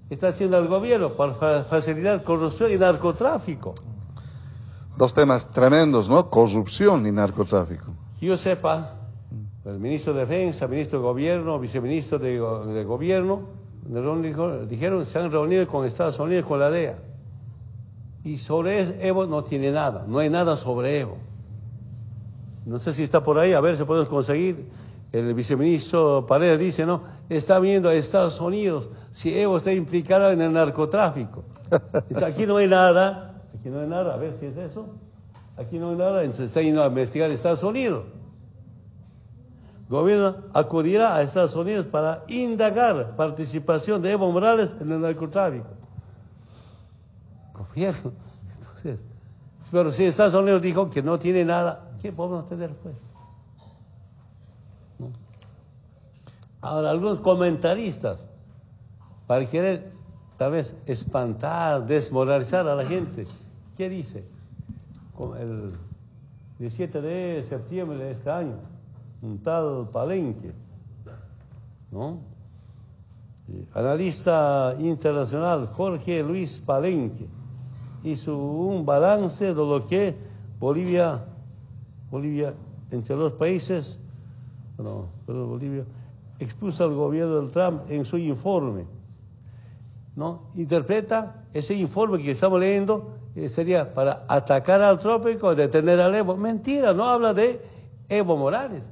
está haciendo el gobierno para facilitar corrupción y narcotráfico. Dos temas tremendos, ¿no? Corrupción y narcotráfico. Que yo sepa, el ministro de Defensa, ministro de Gobierno, viceministro de Gobierno, dijeron se han reunido con Estados Unidos, con la DEA. Y sobre Evo no tiene nada, no hay nada sobre Evo. No sé si está por ahí, a ver si podemos conseguir. El viceministro Paredes dice, no, está viendo a Estados Unidos si Evo está implicado en el narcotráfico. Entonces, aquí no hay nada, a ver si es eso. Aquí no hay nada, entonces está yendo a investigar a Estados Unidos. El gobierno acudirá a Estados Unidos para indagar participación de Evo Morales en el narcotráfico. Gobierno. Entonces, pero si Estados Unidos dijo que no tiene nada, ¿qué podemos tener pues? ¿No? Ahora, algunos comentaristas, para querer tal vez espantar, desmoralizar a la gente, ¿qué dice? El 17 de septiembre de este año, un tal Palenque, ¿no? Analista internacional Jorge Luis Palenque hizo un balance de lo que Bolivia entre los países, Bolivia expuso al gobierno del Trump en su informe, ¿no? Interpreta ese informe que estamos leyendo sería para atacar al trópico, detener al Evo. Mentira, no habla de Evo Morales.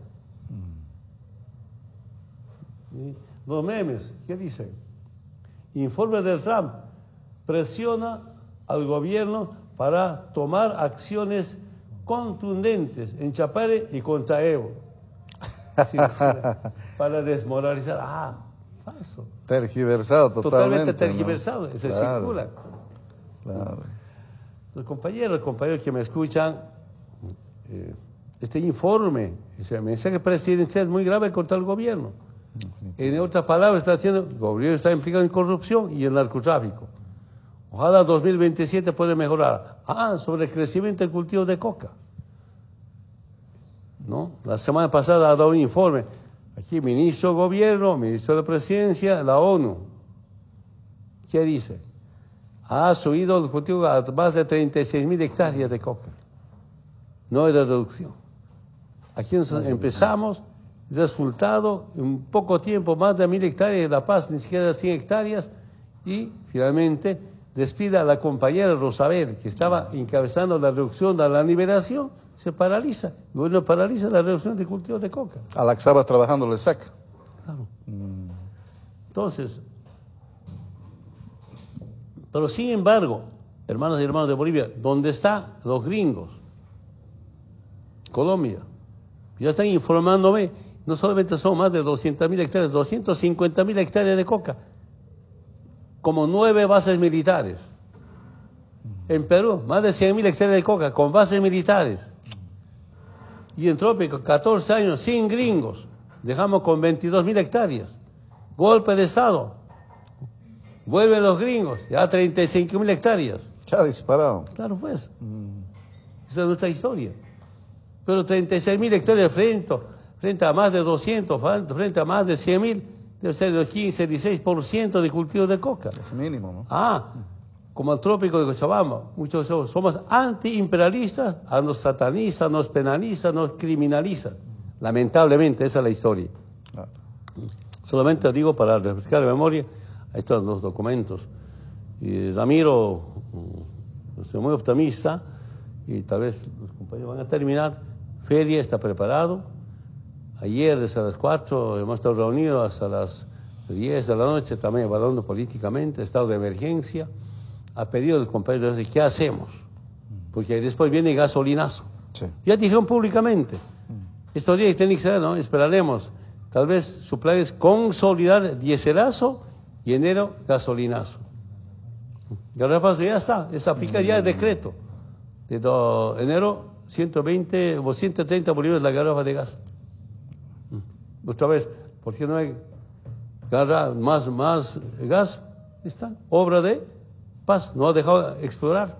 Los memes, ¿qué dicen? Informe del Trump presiona al gobierno para tomar acciones contundentes en Chapare y contra Evo. Sí, para desmoralizar. Ah, falso. Tergiversado totalmente. Totalmente tergiversado, ¿no? Se circula. Claro. Los compañeros que me escuchan, este informe, ese mensaje presidencial es muy grave contra el gobierno. En otras palabras, está diciendo, el gobierno está implicado en corrupción y en narcotráfico. Ojalá 2027 puede mejorar. Sobre el crecimiento del cultivo de coca, ¿no? La semana pasada ha dado un informe. Aquí, ministro de Gobierno, ministro de Presidencia, la ONU. ¿Qué dice? Ha subido el cultivo a más de 36.000 hectáreas de coca. No hay reducción. Aquí empezamos, resultado, en poco tiempo, más de 1.000 hectáreas de La Paz, ni siquiera 100 hectáreas, y finalmente despida a la compañera Rosabel, que estaba encabezando la reducción de la liberación, se paraliza. El gobierno paraliza la reducción de cultivo de coca. A la que estaba trabajando le saca. Claro. Entonces, pero sin embargo, hermanos y hermanos de Bolivia, ¿dónde están los gringos? Colombia. Ya están informándome, no solamente son más de 200.000 hectáreas, 250.000 hectáreas de coca, como 9 bases militares. En Perú, más de 100.000 hectáreas de coca, con bases militares. Y en Trópico, 14 años, sin gringos. Dejamos con 22.000 hectáreas. Golpe de Estado. Vuelven los gringos, ya 35.000 hectáreas. Ya disparado. Claro, pues. Esa es nuestra historia. Pero 36.000 hectáreas frente a más de 200, frente a más de 100.000, debe ser del 15, 16% de cultivo de coca. Es mínimo, ¿no? Como el trópico de Cochabamba, muchos somos antiimperialistas, nos satanizan, nos penalizan, nos criminalizan. Lamentablemente, esa es la historia. Claro. Solamente digo para refrescar la memoria, ahí están los documentos. Y Ramiro es muy optimista y tal vez los compañeros van a terminar. Feria está preparado. Ayer desde las 4 hemos estado reunidos hasta las 10 de la noche, también evaluando políticamente, estado de emergencia. Ha pedido el compañero, ¿qué hacemos? Porque después viene el gasolinazo. Sí. Ya dijeron públicamente. Estos días tienen que ser, ¿no? Esperaremos. Tal vez su plan es consolidar dieselazo y enero gasolinazo. Garrafazo ya está, es aplicar ya el decreto. De enero 120 o 130 bolívares la garrafa de gas. Otra vez, ¿por qué no hay más gas? Está obra de paz, no ha dejado explorar.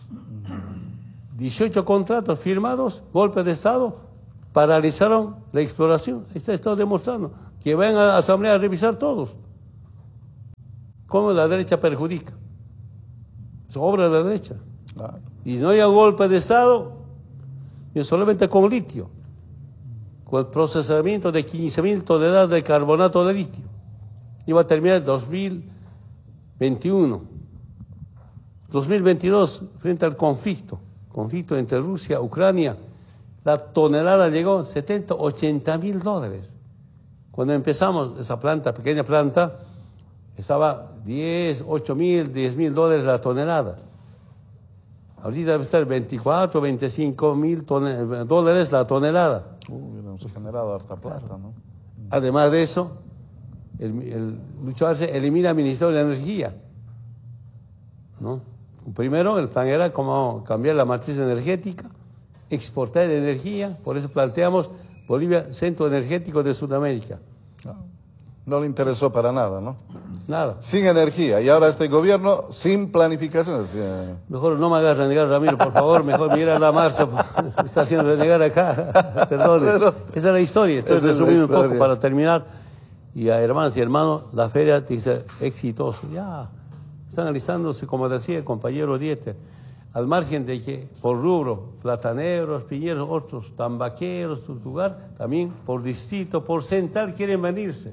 18 contratos firmados, golpe de Estado, paralizaron la exploración. Está demostrando que van a la Asamblea a revisar todos. ¿Cómo la derecha perjudica? Es obra de la derecha. Claro. Y no hay golpe de Estado, y solamente con litio, con el procesamiento de 15.000 toneladas de carbonato de litio. Iba a terminar en 2021. 2022, frente al conflicto entre Rusia y Ucrania, la tonelada llegó a 70, 80 mil dólares. Cuando empezamos esa planta, pequeña planta, estaba 8 mil, 10 mil dólares la tonelada. Ahorita debe estar 24, 25 mil dólares la tonelada. Hemos generado harta plata, ¿no? Además de eso, el Lucho Arce elimina el Ministerio de la Energía, ¿no? Primero, el plan era cómo cambiar la matriz energética, exportar energía, por eso planteamos Bolivia, centro energético de Sudamérica. No le interesó para nada, ¿no? Nada. Sin energía, y ahora este gobierno sin planificación. Mejor no me hagas renegar, Ramiro, por favor, mejor mira la marcha, me está haciendo renegar acá, perdón. Esa es la historia, estoy resumiendo un poco para terminar. Y a hermanas y hermanos, la feria dice exitoso, ya. Están alistándose, como decía el compañero Dieter, al margen de que por rubro, plataneros, piñeros, otros tambaqueros, su lugar, también por distrito, por central quieren venirse.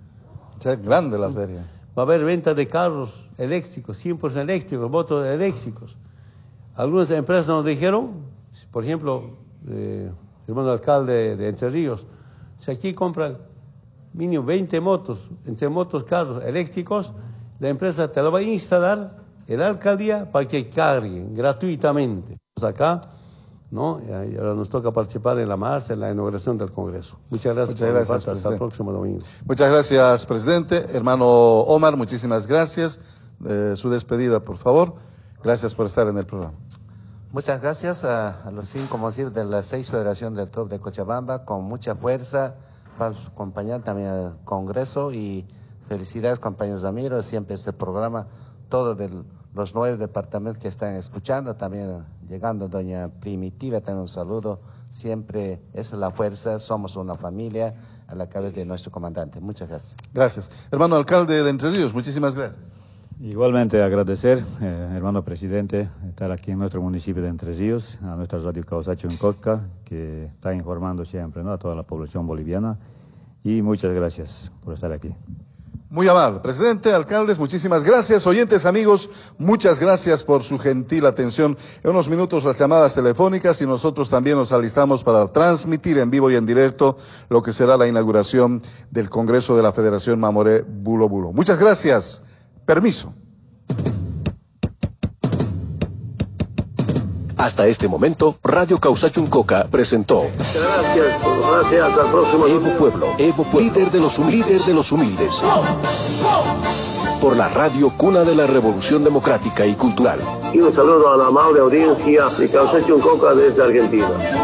Es grande la feria. Va a haber venta de carros eléctricos, 100% eléctricos, motos eléctricos. Algunas empresas nos dijeron, por ejemplo, el hermano alcalde de Entre Ríos, si aquí compran mínimo 20 motos, entre motos, carros eléctricos, la empresa te lo va a instalar en la alcaldía para que carguen gratuitamente. Acá, ¿no? Y ahora nos toca participar en la marcha, en la inauguración del Congreso. Muchas gracias. Hasta el próximo domingo. Muchas gracias, presidente. Hermano Omar, muchísimas gracias. Su despedida, por favor. Gracias por estar en el programa. Muchas gracias a los 5 municipios de la 6 Federación del TROP de Cochabamba, con mucha fuerza para acompañar también al Congreso, y felicidades, compañeros Ramiro, siempre este programa, todos los 9 departamentos que están escuchando, también llegando doña Primitiva, también un saludo, siempre es la fuerza, somos una familia a la cabeza de nuestro comandante. Muchas gracias. Gracias. Hermano alcalde de Entre Ríos, muchísimas gracias. Igualmente agradecer, hermano presidente, estar aquí en nuestro municipio de Entre Ríos, a nuestra radio Causacho-Uncoca, que está informando siempre, ¿no?, a toda la población boliviana, y muchas gracias por estar aquí. Muy amable. Presidente, alcaldes, muchísimas gracias. Oyentes, amigos, muchas gracias por su gentil atención. En unos minutos las llamadas telefónicas, y nosotros también nos alistamos para transmitir en vivo y en directo lo que será la inauguración del Congreso de la Federación Mamoré Bulo Bulo. Muchas gracias. Permiso. Hasta este momento, Radio Causacho-Uncoca presentó. Gracias, hasta el próximo. Evo Pueblo, líder de los humildes. Por la radio cuna de la Revolución Democrática y Cultural. Y un saludo a la amable audiencia de Causacho-Uncoca desde Argentina.